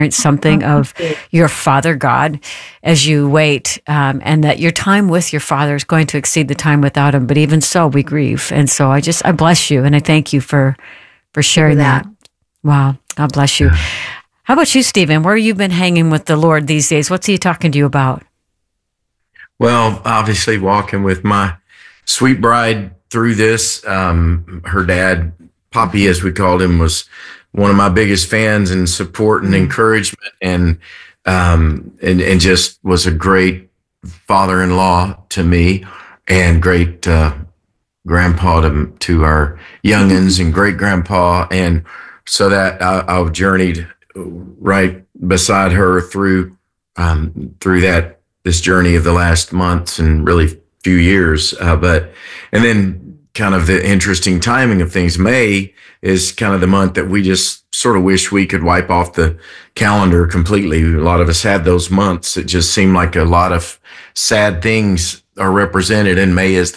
something of your Father God as you wait, and that your time with your Father is going to exceed the time without Him. But even so, we grieve. And so I bless you, and I thank you for sharing that. Wow. God bless you. How about you, Stephen? Where have you been hanging with the Lord these days? What's He talking to you about? Well, obviously walking with my sweet bride through this. Her dad, Poppy, as we called him, was one of my biggest fans and support and encouragement, and just was a great father-in-law to me, and great grandpa to our youngins, and great grandpa. And so that I've journeyed right beside her through this journey of the last months and really few years. And then kind of the interesting timing of things. May is kind of the month that we just sort of wish we could wipe off the calendar completely. A lot of us had those months. It just seemed like a lot of sad things are represented. And May is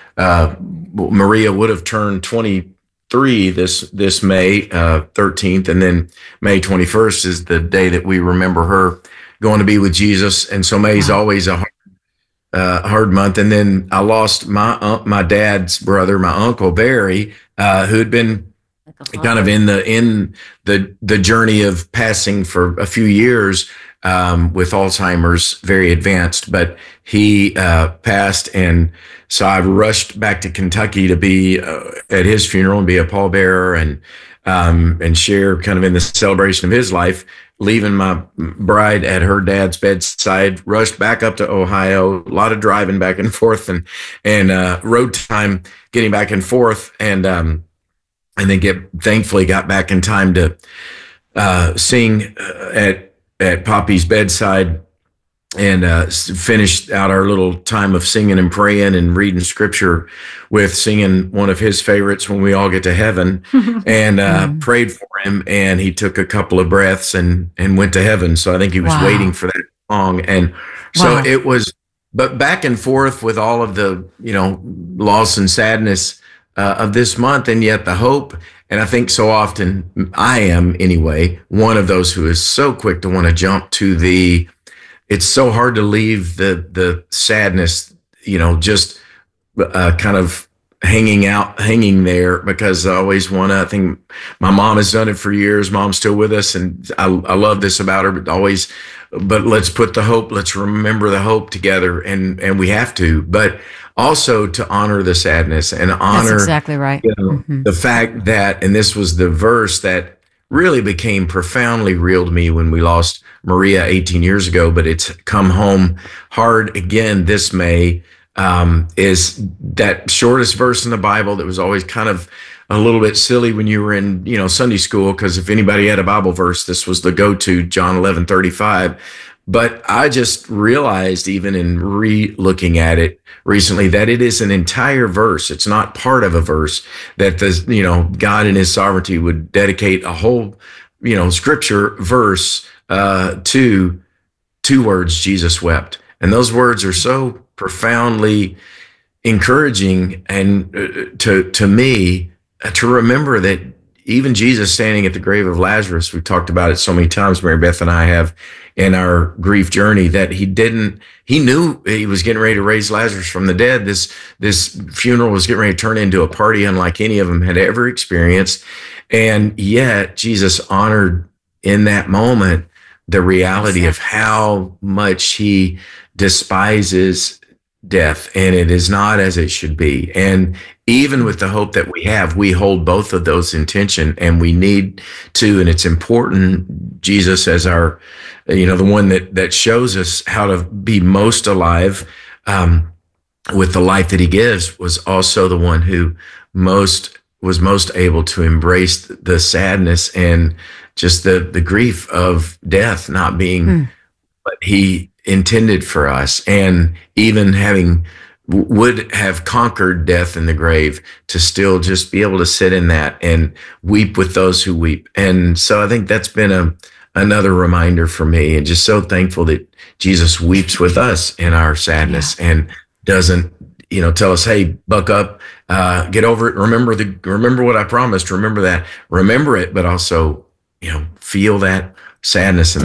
Maria would have turned 23 this May 13th. And then May 21st is the day that we remember her going to be with Jesus. And so May's always a hard month. And then I lost my dad's brother, my uncle Barry, who had been kind of in the journey of passing for a few years with Alzheimer's, very advanced. But he passed, and so I rushed back to Kentucky to be at his funeral and be a pallbearer and share kind of in the celebration of his life. Leaving my bride at her dad's bedside, rushed back up to Ohio, a lot of driving back and forth and road time getting back and forth. And then thankfully got back in time to sing at Poppy's bedside, and finished out our little time of singing and praying and reading scripture with singing one of his favorites, When We All Get to Heaven, and prayed for him, and he took a couple of breaths and went to heaven. So I think he was waiting for that song. And so it was, but back and forth with all of the, loss and sadness of this month, and yet the hope. And I think so often, I am anyway, one of those who is so quick to want to jump to it's so hard to leave the sadness, just kind of hanging there, because I always I think my mom has done it for years. Mom's still with us, and I love this about her, but let's put the hope, let's remember the hope together, and we have to, but also to honor the sadness and honor. That's exactly right. The fact that, and this was the verse that really became profoundly real to me when we lost Maria 18 years ago, but it's come home hard again this May, is that shortest verse in the Bible that was always kind of a little bit silly when you were in, Sunday school, because if anybody had a Bible verse, this was the go-to, John 11:35. But I just realized, even in re-looking at it recently, that it is an entire verse. It's not part of a verse, that God in his sovereignty would dedicate a whole, scripture verse to two words, Jesus wept. And those words are so profoundly encouraging, and to me, to remember that even Jesus standing at the grave of Lazarus, we've talked about it so many times, Mary Beth and I have, in our grief journey, that he knew he was getting ready to raise Lazarus from the dead. This funeral was getting ready to turn into a party unlike any of them had ever experienced. And yet Jesus honored in that moment the reality of how much he despises death, and it is not as it should be. And even with the hope that we hold both of those in tension, and we need to, and it's important, Jesus as our, the one that shows us how to be most alive with the life that he gives, was also the one who was most able to embrace the sadness and just the grief of death not being what he intended for us, and even would have conquered death in the grave, to still just be able to sit in that and weep with those who weep. And so I think that's been another reminder for me, and just so thankful that Jesus weeps with us in our sadness, and doesn't, tell us, hey, buck up, get over it. Remember what I promised. Remember it, but also, feel that sadness